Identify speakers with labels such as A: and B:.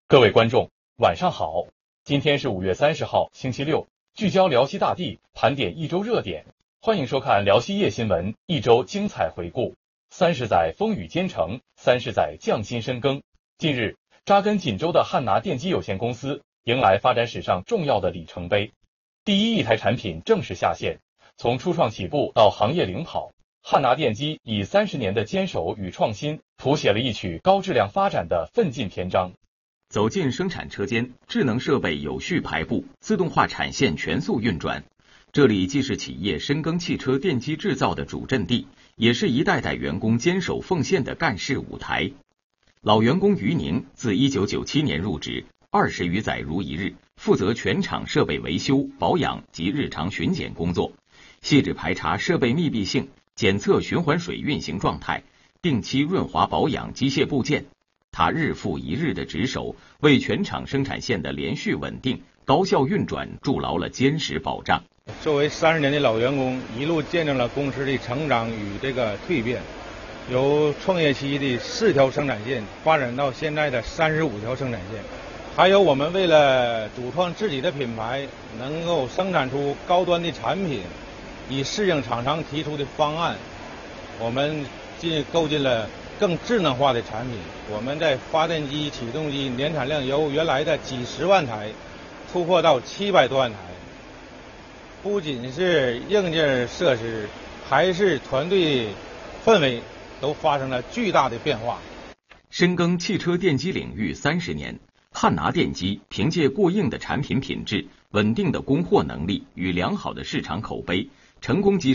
A: 各位观众，晚上好！今天是5月30号，星期六，聚焦辽西大地，盘点一周热点，欢迎收看辽西夜新闻一周精彩回顾。30载风雨兼程，30载匠心深耕。近日，扎根锦州的汉拿电机有限公司迎来发展史上重要的里程碑，第一亿台产品正式下线。从初创起步到行业领跑，汉拿电机以30年的坚守与创新，谱写了一曲高质量发展的奋进篇章。
B: 走进生产车间，智能设备有序排布，自动化产线全速运转。这里既是企业深耕汽车电机制造的主阵地，也是一代代员工坚守奉献的干事舞台。老员工于宁自1997年入职，20余载如一日，负责全厂设备维修、保养及日常巡检工作，细致排查设备密闭性，检测循环水运行状态，定期润滑保养机械部件。他日复一日的值守，为全厂生产线的连续稳定、高效运转筑牢了坚实保障。
C: 作为30年的老员工，一路见证了公司的成长与蜕变，由创业期的4条生产线发展到现在的35条生产线，还有我们为了主创自己的品牌，能够生产出高端的产品，以适应厂商提出的方案，我们构建了更智能化的产品。我们在发电机、启动机年产量由原来的几十万台突破到700多万台，不仅是硬件设施，还是团队氛围都发生了巨大的变化。
B: 深耕汽车电机领域30年，汉拿电机凭借过硬的产品品质、稳定的供货能力与良好的市场口碑，成功跻